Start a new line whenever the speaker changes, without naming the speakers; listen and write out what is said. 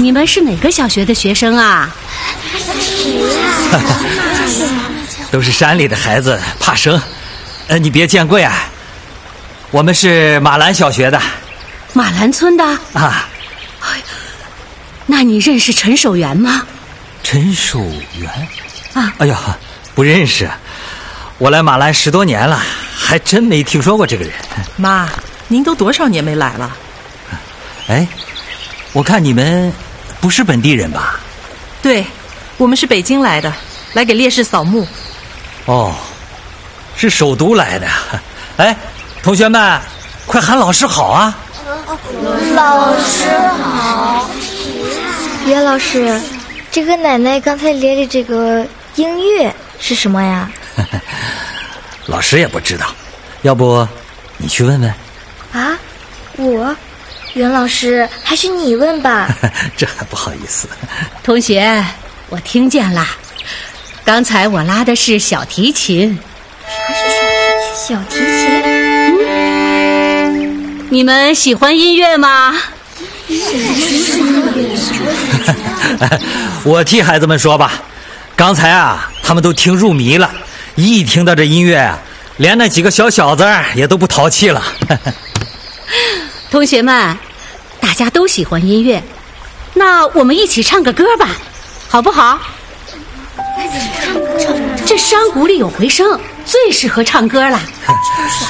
你们是哪个小学的学生啊？
都是山里的孩子，怕生。你别见怪啊。我们是马兰小学的。
马兰村的
啊。
那你认识陈守元吗？
陈守元
啊？
哎呀，不认识。我来马兰10多年了，还真没听说过这个人。
妈，您都多少年没来了？
哎，我看你们不是本地人吧？
对，我们是北京来的，来给烈士扫墓。
哦，是首都来的。哎，同学们，快喊老师好啊！
老师好。袁老师，这个奶奶刚才练的这个音乐是什么呀？
老师也不知道，要不你去问问？
啊，我？袁老师，还是你问吧。
这还不好意思。
同学，我听见了，刚才我拉的是小提琴。
啥是小提琴？
你们喜欢音乐吗？
我替孩子们说吧，刚才啊，他们都听入迷了，一听到这音乐啊，连那几个小小子也都不淘气了。
同学们，大家都喜欢音乐，那我们一起唱个歌吧，好不好？这山谷里有回声，最适合唱歌了。